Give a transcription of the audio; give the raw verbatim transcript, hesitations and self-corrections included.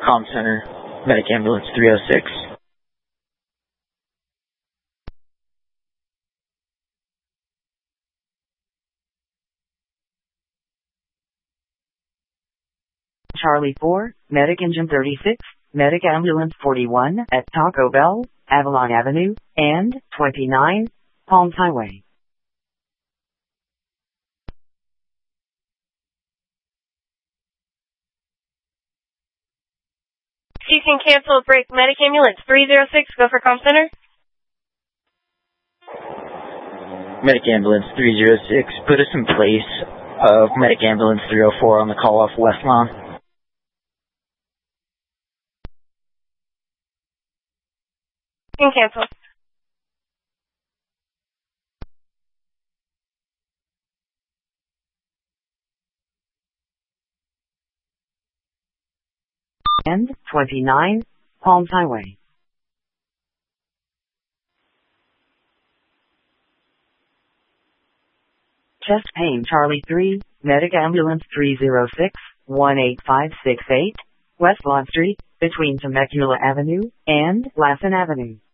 comm center, medic ambulance three oh six. Charlie four, medic engine thirty-six, medic ambulance forty-one at Taco Bell, Avalon Avenue, and twenty-nine, Palms Highway. You can cancel break medic ambulance three oh six, go for comm center. Medic ambulance three oh six, put us in place of medic ambulance three oh four on the call off West Lawn. You can cancel. And twenty-nine, Palms Highway. Chest pain Charlie three, medic ambulance three oh six, one eight five six eight, West Lawn Street, between Temecula Avenue and Lassen Avenue.